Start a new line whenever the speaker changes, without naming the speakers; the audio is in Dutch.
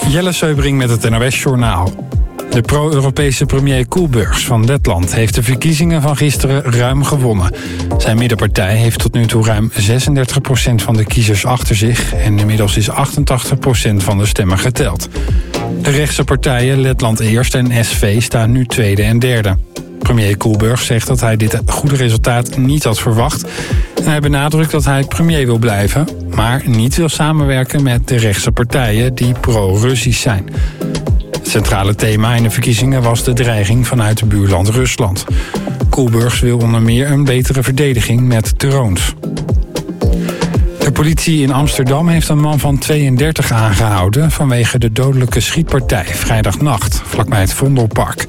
Jelle Seubring met het NOS-journaal. De pro-Europese premier Koolbergs van Letland heeft de verkiezingen van gisteren ruim gewonnen. Zijn middenpartij heeft tot nu toe ruim 36% van de kiezers achter zich en inmiddels is 88% van de stemmen geteld. De rechtse partijen Letland Eerst en SV staan nu tweede en derde. Premier Koolbergs zegt dat hij dit goede resultaat niet had verwacht. En hij benadrukt dat hij premier wil blijven, maar niet wil samenwerken met de rechtse partijen die pro-Russisch zijn. Het centrale thema in de verkiezingen was de dreiging vanuit het buurland Rusland. Koolbergs wil onder meer een betere verdediging met drones. De politie in Amsterdam heeft een man van 32 aangehouden vanwege de dodelijke schietpartij vrijdagnacht vlakbij het Vondelpark.